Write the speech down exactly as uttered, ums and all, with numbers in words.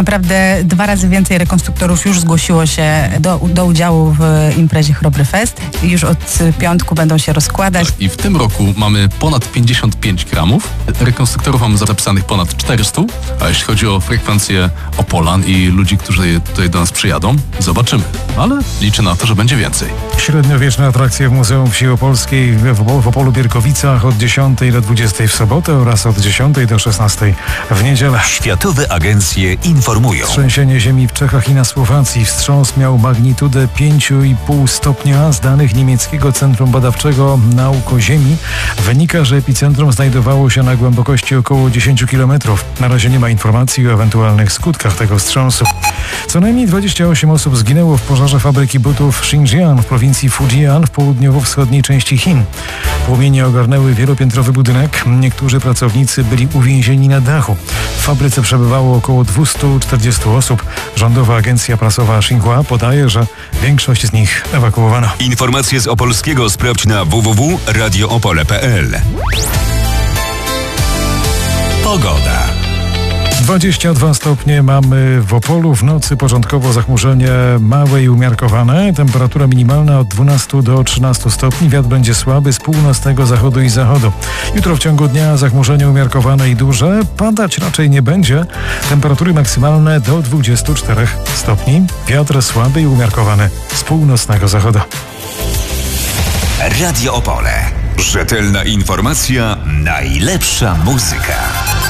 naprawdę dwa razy więcej rekonstruktorów już zgłosiło się do, do udziału w imprezie Chrobry Fest. Już od piątku będą się rozkładać. I w tym roku mamy ponad pięćdziesiąt pięć gramów. Rekonstruktorów mamy zapisanych ponad czterysta, a jeśli chodzi o frekwencję Opolan i ludzi, którzy tutaj do nas przyjadą, zobaczymy. Ale liczę na to, że będzie więcej. Średniowieczne atrakcje w Muzeum Wsi Opolskiej w Opolu Bierkowicach od dziesiątej do dwudziestej w sobotę oraz od dziesiątej do szesnastej w niedzielę. Światowe agencje informują. Trzęsienie ziemi w Czechach i na Słowacji. Wstrząs miał magnitudę pięć i pół stopnia. Z danych niemieckiego Centrum Badawczego Nauk o Ziemi wynika, że epicentrum znajdowało się na głębokości około dziesięć kilometrów. Na razie nie ma informacji o ewentualnych skutkach tego wstrząsu. Co najmniej dwadzieścia osiem osób zginęło w pożarze fabryki butów Xinjiang w prowincji Fujian w południowo-wschodniej części Chin. Płomienie ogarnęły wielopiętrowy budynek. Niektórzy pracownicy byli uwięzieni na dachu. W fabryce przebywało około dwieście czterdzieści osób. Rządowa agencja prasowa Xinhua podaje, że większość z nich ewakuowano. Informacje z Opolskiego sprawdź na w w w kropka radio opole kropka p l. Pogoda. dwadzieścia dwa stopnie mamy w Opolu. W nocy początkowo zachmurzenie małe i umiarkowane. Temperatura minimalna od dwunastu do trzynastu stopni. Wiatr będzie słaby z północnego zachodu i zachodu. Jutro w ciągu dnia zachmurzenie umiarkowane i duże. Padać raczej nie będzie. Temperatury maksymalne do dwudziestu czterech stopni. Wiatr słaby i umiarkowany z północnego zachodu. Radio Opole. Rzetelna informacja, najlepsza muzyka.